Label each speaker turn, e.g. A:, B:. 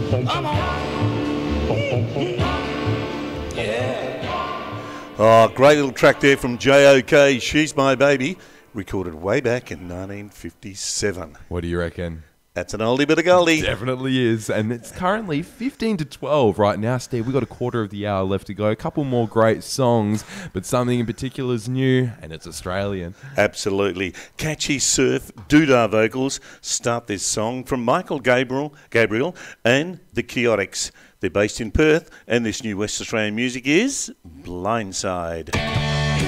A: Come on.
B: Oh, great little track there from JOK, She's My Baby, recorded way back in 1957.
C: What do you reckon?
B: That's an oldie but a goldie.
C: Definitely is, and it's currently 15 to 12 right now, Steve. We've got a quarter of the hour left to go. A couple more great songs, but something in particular is new, and it's Australian.
B: Absolutely. Catchy surf, doodah vocals start this song from Michael Gabriel and the Chaotix. They're based in Perth, and this new West Australian music is Blindside.